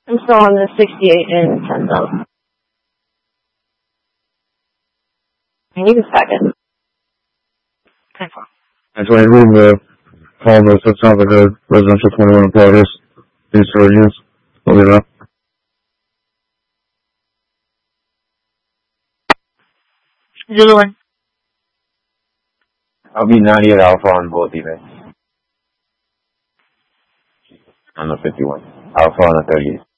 I'm still on the 68 and 10,000. You can stack it. 10-4. Actually, reading the call notes, that sounds like a residential 21 in progress. These storage units. I'll leave it up. Zulu 1. I'll be 98 Alpha on both events. On the 51. Alpha on the 38.